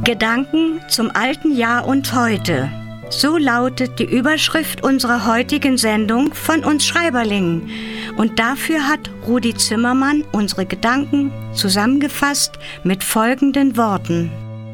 Gedanken zum alten Jahr und heute. So lautet die Überschrift unserer heutigen Sendung von uns Schreiberlingen. Und dafür hat Rudi Zimmermann unsere Gedanken zusammengefasst mit folgenden Worten.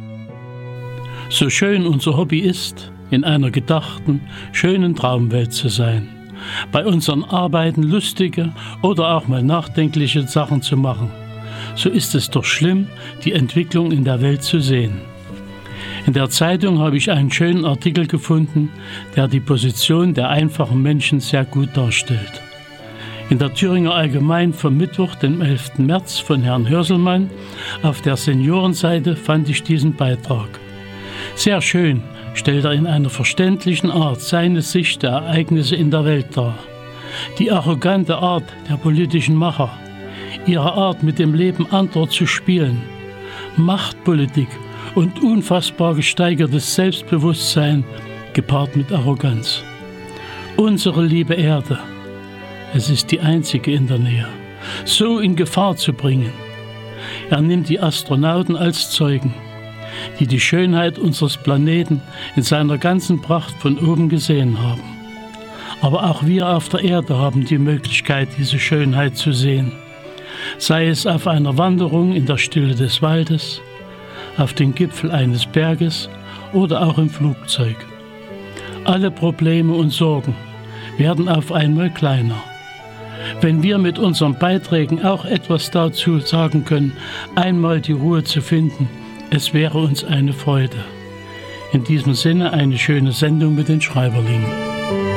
So schön unser Hobby ist, in einer gedachten, schönen Traumwelt zu sein. Bei unseren Arbeiten lustige oder auch mal nachdenkliche Sachen zu machen. So ist es doch schlimm, die Entwicklung in der Welt zu sehen. In der Zeitung habe ich einen schönen Artikel gefunden, der die Position der einfachen Menschen sehr gut darstellt. In der Thüringer Allgemein vom Mittwoch, dem 11. März von Herrn Hörselmann auf der Seniorenseite fand ich diesen Beitrag. Sehr schön stellt er in einer verständlichen Art seine Sicht der Ereignisse in der Welt dar. Die arrogante Art der politischen Macher, ihre Art mit dem Leben anderer zu spielen, Machtpolitik und unfassbar gesteigertes Selbstbewusstsein gepaart mit Arroganz. Unsere liebe Erde, es ist die einzige in der Nähe, so in Gefahr zu bringen. Er nimmt die Astronauten als Zeugen, die die Schönheit unseres Planeten in seiner ganzen Pracht von oben gesehen haben. Aber auch wir auf der Erde haben die Möglichkeit, diese Schönheit zu sehen. Sei es auf einer Wanderung in der Stille des Waldes, auf den Gipfel eines Berges oder auch im Flugzeug. Alle Probleme und Sorgen werden auf einmal kleiner. Wenn wir mit unseren Beiträgen auch etwas dazu sagen können, einmal die Ruhe zu finden, es wäre uns eine Freude. In diesem Sinne eine schöne Sendung mit den Schreiberlingen.